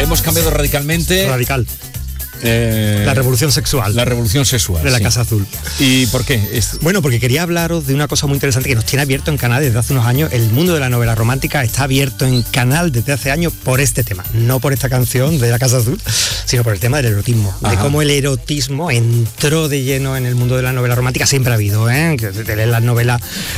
hemos cambiado radicalmente. Radical. La revolución sexual. La revolución sexual. De la Casa Azul. ¿Y por qué? Bueno, porque quería hablaros de una cosa muy interesante que nos tiene abierto en Canal desde hace unos años. El mundo de la novela romántica está abierto en Canal desde hace años por este tema. No por esta canción de la Casa Azul, sino por el tema del erotismo. Ajá. De cómo el erotismo entró de lleno en el mundo de la novela romántica. Siempre ha habido, que te lees las novelas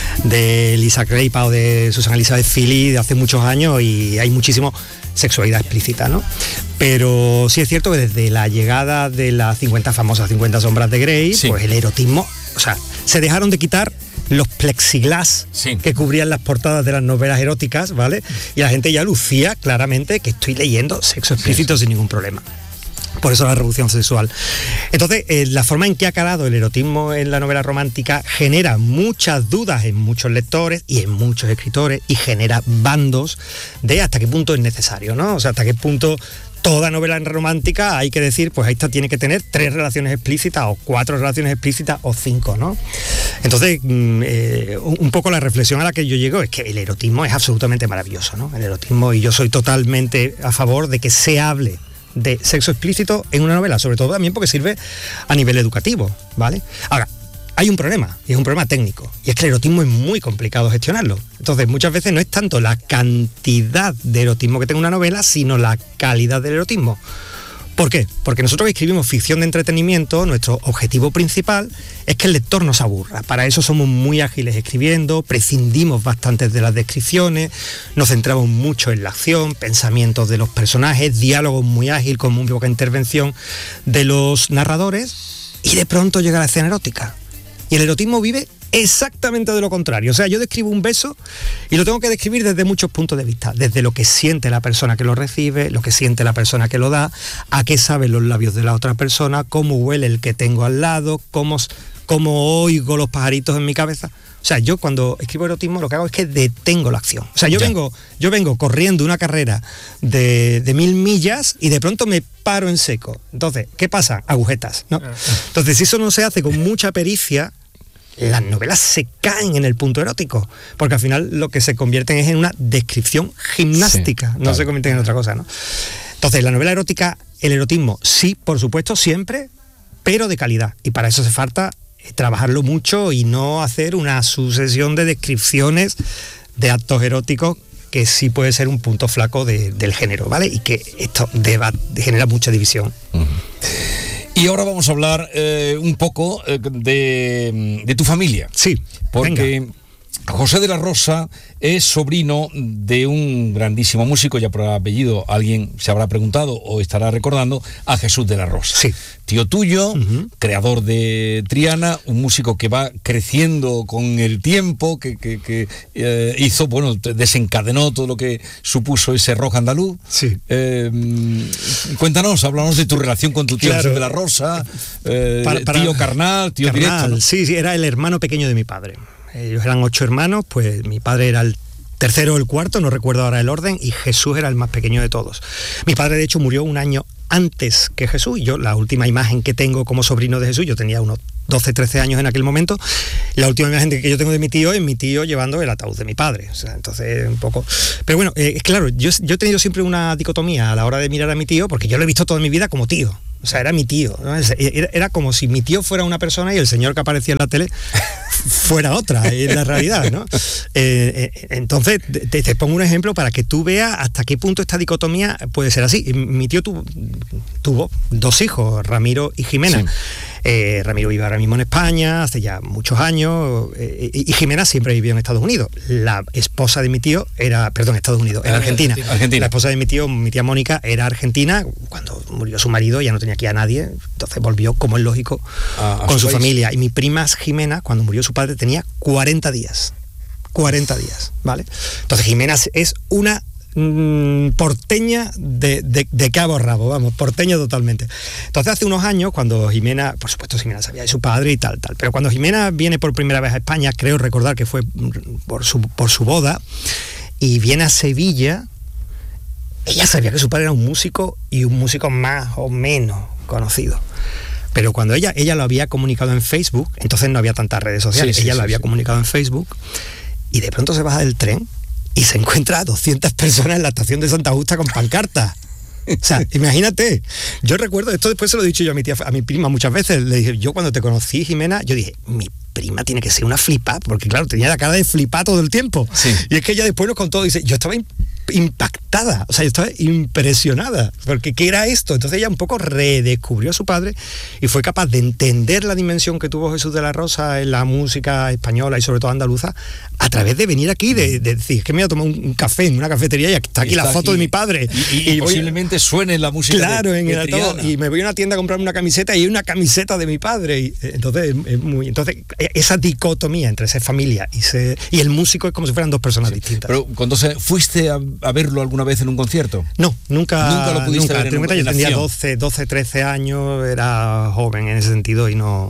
de Lisa Kleypas o de Susan Elizabeth Phillips de hace muchos años y hay muchísimo sexualidad explícita, ¿no? Pero sí es cierto que desde la llegada de las 50 sombras de Grey, sí, pues el erotismo, o sea, se dejaron de quitar los plexiglas, sí, que cubrían las portadas de las novelas eróticas, ¿vale? Y la gente ya lucía claramente que estoy leyendo sexo explícito, sí, sin ningún problema. Por eso la revolución sexual. Entonces, la forma en que ha calado el erotismo en la novela romántica genera muchas dudas en muchos lectores y en muchos escritores y genera bandos de hasta qué punto es necesario, ¿no? O sea, hasta qué punto toda novela romántica hay que decir, pues esta tiene que tener 3 relaciones explícitas o 4 relaciones explícitas o 5, ¿no? Entonces, un poco la reflexión a la que yo llego es que el erotismo es absolutamente maravilloso, ¿no? El erotismo, y yo soy totalmente a favor de que se hable de sexo explícito en una novela, sobre todo también porque sirve a nivel educativo, ¿vale? Ahora, hay un problema, y es un problema técnico, y es que el erotismo es muy complicado gestionarlo. Entonces, muchas veces no es tanto la cantidad de erotismo que tenga una novela, sino la calidad del erotismo. ¿Por qué? Porque nosotros que escribimos ficción de entretenimiento, nuestro objetivo principal es que el lector no se aburra. Para eso somos muy ágiles escribiendo, prescindimos bastante de las descripciones, nos centramos mucho en la acción, pensamientos de los personajes, diálogos muy ágiles con muy poca intervención de los narradores, y de pronto llega la escena erótica. Y el erotismo vive exactamente de lo contrario. O sea, yo describo un beso y lo tengo que describir desde muchos puntos de vista. Desde lo que siente la persona que lo recibe, lo que siente la persona que lo da, a qué saben los labios de la otra persona, cómo huele el que tengo al lado, cómo oigo los pajaritos en mi cabeza. O sea, yo cuando escribo erotismo lo que hago es que detengo la acción. O sea, yo vengo corriendo una carrera de 1000 millas y de pronto me paro en seco. Entonces, ¿qué pasa? Agujetas, ¿no? Entonces, si eso no se hace con mucha pericia, las novelas se caen en el punto erótico, porque al final lo que se convierten es en una descripción gimnástica, sí, no claro, se convierten en otra cosa, ¿no? Entonces, la novela erótica, el erotismo, sí, por supuesto, siempre, pero de calidad, y para eso hace falta trabajarlo mucho y no hacer una sucesión de descripciones de actos eróticos que sí puede ser un punto flaco del género, ¿vale? Y que esto genera mucha división. Uh-huh. Y ahora vamos a hablar un poco de tu familia. Sí, porque venga. José de la Rosa es sobrino de un grandísimo músico, ya por apellido alguien se habrá preguntado o estará recordando, a Jesús de la Rosa. Sí. Tío tuyo, uh-huh, creador de Triana, un músico que va creciendo con el tiempo, que hizo, desencadenó todo lo que supuso ese rock andaluz. Sí. Cuéntanos, háblanos de tu relación con tu tío, claro, Jesús de la Rosa, tío carnal, tío directo, ¿no? Sí, era el hermano pequeño de mi padre. Ellos eran 8 hermanos, pues mi padre era el tercero o el cuarto, no recuerdo ahora el orden, y Jesús era el más pequeño de todos. Mi padre, de hecho, murió un año antes que Jesús, y yo, la última imagen que tengo como sobrino de Jesús, yo tenía unos 12, 13 años en aquel momento, la última imagen que yo tengo de mi tío es mi tío llevando el ataúd de mi padre, o sea, entonces un poco... Pero bueno, claro, yo he tenido siempre una dicotomía a la hora de mirar a mi tío, porque yo lo he visto toda mi vida como tío. O sea, era mi tío, ¿no? Era como si mi tío fuera una persona y el señor que aparecía en la tele fuera otra, en la realidad, ¿no? Entonces, te pongo un ejemplo para que tú veas hasta qué punto esta dicotomía puede ser así. Mi tío tuvo 2 hijos, Ramiro y Jimena. Sí. Ramiro vive ahora mismo en España, hace ya muchos años, y Jimena siempre vivió en Estados Unidos. La esposa de mi tío era Argentina. La esposa de mi tío, mi tía Mónica, era argentina. Cuando murió su marido ya no tenía aquí a nadie, entonces volvió, como es lógico, con su familia. Y mi prima Jimena, cuando murió su padre, tenía 40 días, ¿vale? Entonces Jimena es una porteña de cabo a rabo, vamos, porteña totalmente. Entonces hace unos años, cuando Jimena, por supuesto Jimena sabía de su padre y tal, pero cuando Jimena viene por primera vez a España, creo recordar que fue por su boda, y viene a Sevilla, ella sabía que su padre era un músico, y un músico más o menos conocido. Pero cuando ella lo había comunicado en Facebook, entonces no había tantas redes sociales, ella lo había comunicado en Facebook, y de pronto se baja del tren y se encuentra a 200 personas en la estación de Santa Justa con pancartas. O sea, imagínate, yo recuerdo, esto después se lo he dicho yo a mi prima muchas veces, le dije, yo cuando te conocí, Jimena, yo dije, mi prima tiene que ser una flipa, porque claro, tenía la cara de flipar todo el tiempo. Sí. Y es que ella después nos contó, dice, yo estaba impactada, o sea, yo estaba impresionada, porque ¿qué era esto? Entonces ella un poco redescubrió a su padre y fue capaz de entender la dimensión que tuvo Jesús de la Rosa en la música española y sobre todo andaluza, a través de venir aquí, de decir, que me voy a tomar un café en una cafetería y está aquí la foto de mi padre. Y posiblemente suene la música claro, de en el Triana. todo, y me voy a una tienda a comprarme una camiseta y hay una camiseta de mi padre. Y, entonces esa dicotomía entre ser familia y el músico es como si fueran dos personas distintas. Pero cuando fuiste a verlo alguna vez en un concierto. No, nunca lo pudiste ver yo tenía 12, 13 años, era joven en ese sentido y no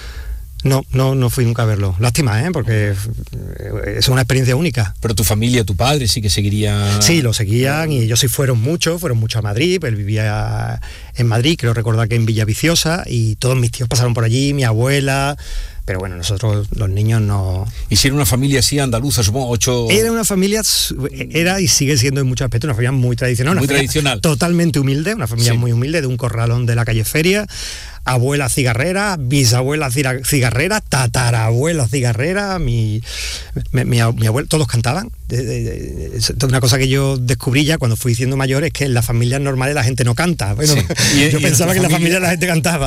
fui nunca a verlo. Lástima, porque es una experiencia única. Pero tu familia, tu padre sí que seguiría... Sí, lo seguían y ellos sí fueron mucho a Madrid, él vivía en Madrid, creo recordar que en Villaviciosa, y todos mis tíos pasaron por allí, mi abuela... Pero bueno, nosotros los niños no... ¿Y si era una familia así andaluza, supongo, 8...? Era una familia, era y sigue siendo en muchos aspectos una familia muy tradicional. Muy tradicional. Totalmente humilde, una familia muy humilde, de un corralón de la calle Feria. Abuela cigarrera, bisabuela cigarrera, tatarabuela cigarrera, mi abuela, todos cantaban. Una cosa que yo descubrí ya cuando fui siendo mayor es que en las familias normales la gente no canta. Bueno, sí. Yo pensaba que en la familia la gente cantaba.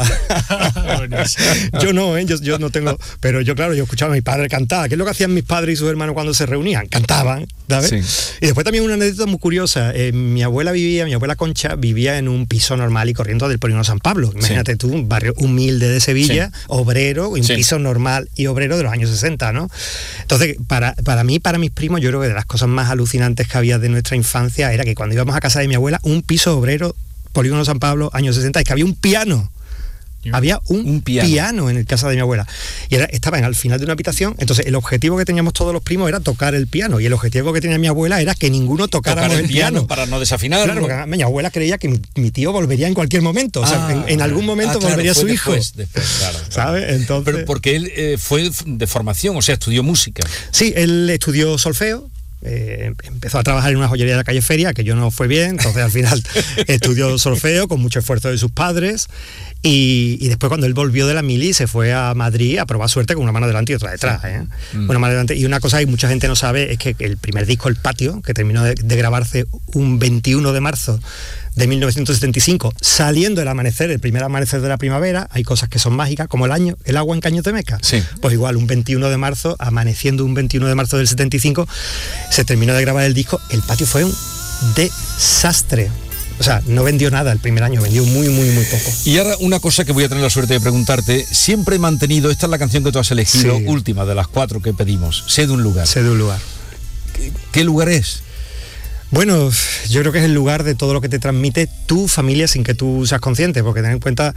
Yo no, yo no tengo... Pero yo, claro, yo escuchaba a mi padre cantar. ¿Qué es lo que hacían mis padres y sus hermanos cuando se reunían? Cantaban, ¿sabes? Sí. Y después también una anécdota muy curiosa. Mi abuela Concha vivía en un piso normal y corriente del Polígono San Pablo. Imagínate tú, un barrio humilde de Sevilla, obrero, un piso normal y obrero de los años 60, ¿no? Entonces, para mí, para mis primos, yo creo que de las cosas más alucinantes que había de nuestra infancia era que cuando íbamos a casa de mi abuela, un piso obrero, Polígono San Pablo, años 60, es que había un piano. Había un piano en el casa de mi abuela y estaba al final de una habitación. Entonces el objetivo que teníamos todos los primos era tocar el piano y el objetivo que tenía mi abuela era que ninguno tocáramos el piano para no desafinar. Claro, porque mi abuela creía que mi tío volvería en cualquier momento, o sea, en algún momento volvería su hijo. Después, claro. ¿Sabes? Entonces, pero porque él fue de formación, o sea, estudió música. Sí, él estudió solfeo. Empezó a trabajar en una joyería de la calle Feria, que yo no fue bien, entonces al final estudió solfeo con mucho esfuerzo de sus padres y después cuando él volvió de la mili se fue a Madrid a probar suerte con una mano delante y otra detrás, una mano delante. Y una cosa que mucha gente no sabe es que el primer disco, El Patio, que terminó de grabarse un 21 de marzo de 1975, saliendo el amanecer, el primer amanecer de la primavera, hay cosas que son mágicas, como el agua en Caños de Meca. Sí. Pues igual, un 21 de marzo, amaneciendo un 21 de marzo del 75, se terminó de grabar el disco. El Patio fue un desastre. O sea, no vendió nada el primer año, vendió muy poco. Y ahora una cosa que voy a tener la suerte de preguntarte, siempre he mantenido, esta es la canción que tú has elegido, última de las 4 que pedimos, Sé de un lugar. Sé de un lugar. ¿Qué lugar es? Bueno, yo creo que es el lugar de todo lo que te transmite tu familia sin que tú seas consciente, porque ten en cuenta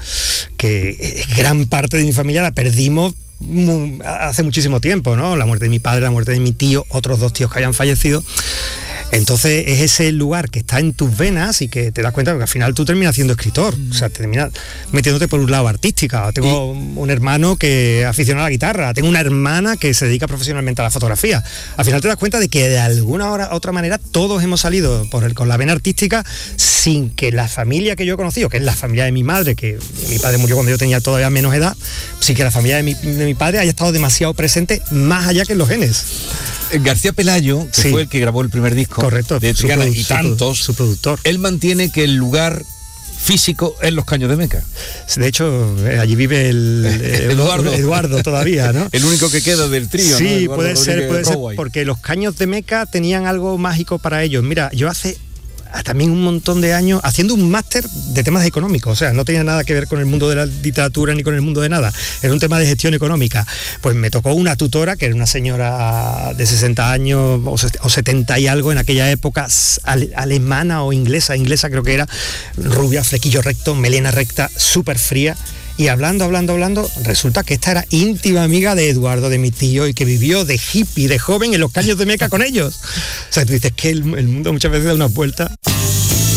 que gran parte de mi familia la perdimos hace muchísimo tiempo, ¿no? La muerte de mi padre, la muerte de mi tío, otros 2 tíos que hayan fallecido. Entonces es ese lugar que está en tus venas y que te das cuenta que al final tú terminas siendo escritor, o sea, te terminas metiéndote por un lado artística. Tengo un hermano que aficiona a la guitarra, tengo una hermana que se dedica profesionalmente a la fotografía. Al final te das cuenta de que de alguna otra manera todos hemos salido con la vena artística sin que la familia que yo he conocido, que es la familia de mi madre, que mi padre murió cuando yo tenía todavía menos edad, sin que la familia de mi padre haya estado demasiado presente más allá que en los genes. García Pelayo, que fue el que grabó el primer disco, correcto, de Triana y tantos, su productor. Él mantiene que el lugar físico es los Caños de Meca. De hecho, allí vive Eduardo todavía, ¿no? El único que queda del trío, sí, ¿no? puede ser, porque los Caños de Meca tenían algo mágico para ellos. Mira, yo hace también un montón de años haciendo un máster de temas económicos, o sea, no tenía nada que ver con el mundo de la literatura ni con el mundo de nada, era un tema de gestión económica. Pues me tocó una tutora que era una señora de 60 años o 70 y algo en aquella época, alemana o inglesa creo que era, rubia, flequillo recto, melena recta, súper fría. Y hablando, resulta que esta era íntima amiga de Eduardo, de mi tío, y que vivió de hippie, de joven, en los Caños de Meca con ellos. O sea, tú dices que el mundo muchas veces da una vuelta.